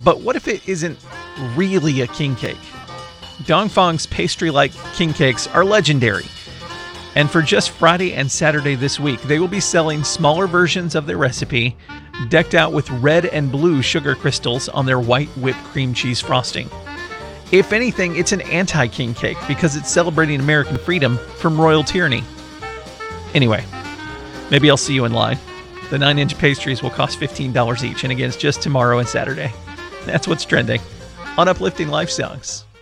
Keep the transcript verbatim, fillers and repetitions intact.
But what if it isn't really a king cake? Dongfang's pastry-like king cakes are legendary. And for just Friday and Saturday this week, they will be selling smaller versions of their recipe, decked out with red and blue sugar crystals on their white whipped cream cheese frosting. If anything, it's an anti-king cake because it's celebrating American freedom from royal tyranny. Anyway, maybe I'll see you in line. The nine inch pastries will cost fifteen dollars each, and again, it's just tomorrow and Saturday. That's what's trending on Uplifting Life Songs.